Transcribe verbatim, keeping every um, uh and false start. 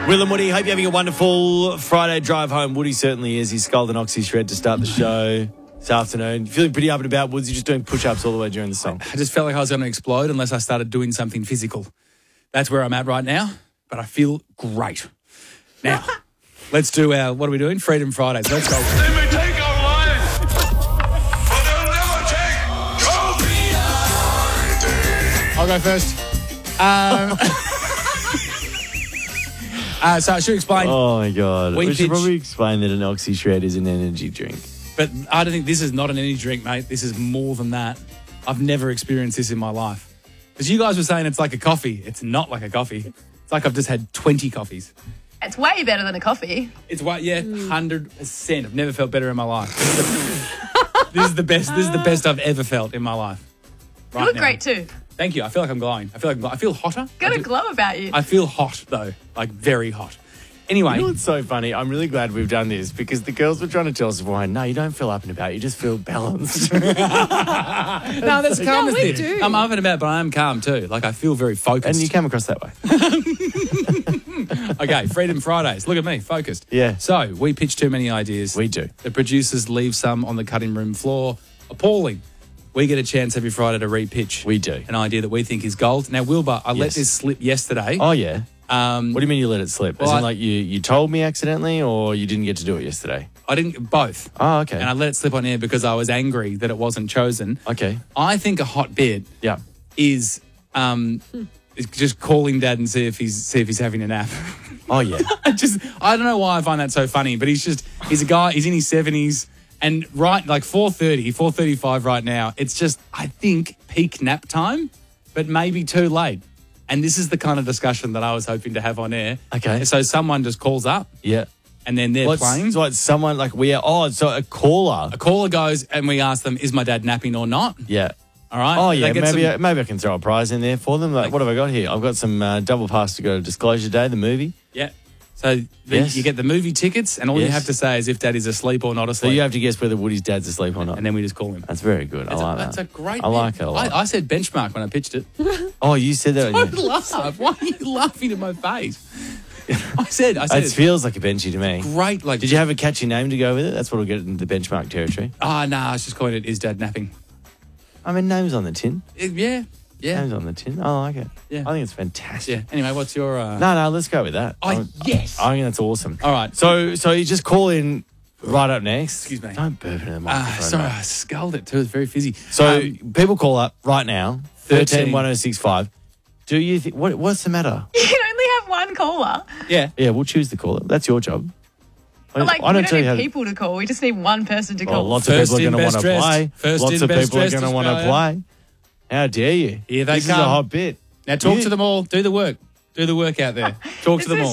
Will and Woody, hope you're having a wonderful Friday drive home. Woody certainly is. He sculled an oxy shred to start the show this afternoon. Feeling pretty up and about, Woods? You're just doing push-ups all the way during the song. I just felt like I was going to explode unless I started doing something physical. That's where I'm at right now, but I feel great. Now, let's do our, what are we doing? Freedom Fridays. Let's go. They may take our lives, but they'll never take your I'll go first. Um, uh, so I should explain. Oh, my God. We We, should pitch- probably explain that an oxy shred is an energy drink. But I don't think this is not an energy drink, mate. This is more than that. I've never experienced this in my life. Because you guys were saying it's like a coffee. It's not like a coffee. It's like I've just had twenty coffees. It's way better than a coffee. It's what, yeah, one hundred percent. I've never felt better in my life. This is the best. This is the best I've ever felt in my life. You Right look now. great too. Thank you. I feel like I'm glowing. I feel like I'm gl- I feel hotter. Got I a do- glow about you. I feel hot though, like very hot. Anyway, You know what's so funny? I'm really glad we've done this because the girls were trying to tell us beforehand, no, you don't feel up and about. You just feel balanced. no, that's calm. No, as we this. do. I'm up and about, but I am calm too. Like I feel very focused. and you came across that way. Okay, Freedom Fridays. Look at me, focused. Yeah. So we pitch too many ideas. We do. The producers leave some on the cutting room floor. Appalling. We get a chance every Friday to re-pitch. We do. An idea that we think is gold. Now, Wilbur, I let Yes. this slip yesterday. Oh, yeah. Um, What do you mean you let it slip? As Well, in, I- like, you, you told me accidentally or you didn't get to do it yesterday? I didn't, both. Oh, okay. And I let it slip on air because I was angry that it wasn't chosen. Okay. I think a hot bit Yeah. is um, is just calling Dad and see if he's see if he's having a nap. Oh, yeah. I just I don't know why I find that so funny, but he's just he's a guy. He's in his seventies, and right like four thirty, four thirty-five right now. It's just I think peak nap time, but maybe too late. And this is the kind of discussion that I was hoping to have on air. Okay. So someone just calls up, Yeah. and then they're What's, playing. so what, someone like we are, oh, so a caller. A caller goes, and we ask them, "Is my dad napping or not?" Yeah. All right. Oh, They yeah, get maybe some- I, maybe I can throw a prize in there for them. Like, what have I got here? I've got some uh, double pass to go to Disclosure Day, the movie. Yeah. So the, Yes. you get the movie tickets, and all you Yes. have to say is if Dad is asleep or not So asleep. you have to guess whether Woody's dad's asleep or not. and then we just call him. That's very good. That's, I like a, that's that. a great. I like bit. it a lot. I, I said benchmark when I pitched it. Oh, you said that. Don't laugh. Why are you laughing in my face? I said. I said. It It's feels like a benchy to me. great. Like, Did you have a catchy name to go with it? That's what will get into the benchmark territory. Ah, oh, nah. I was just calling it. Is Dad napping? I mean, names on the tin. Uh, yeah. Yeah. Names on the tin. I like it. Yeah. I think it's fantastic. Yeah. Anyway, what's your? Uh... No, no, let's go with that. I, I, yes. I think that's awesome. All right. So, so you just call in right up next. Excuse me. Don't burp into the Ah, microphone. sorry, mate. I sculled it too. It's very fizzy. So Um, people call up right now. thirteen. thirteen one oh six five. Do you think what? What's the matter? You can only have one caller. yeah. Yeah, we'll choose the caller. That's your job. I, But like, I we don't don't tell you need how. To, people to call. We just need one person to well, call. lots First of people in, are going to best want to dressed. play. First lots in, of best people are dressed going to want to Australia. play. How dare you? Here they this is come. a hot bit. Now talk You- to them all. Do the work. Do the work out there. Talk to This them is all.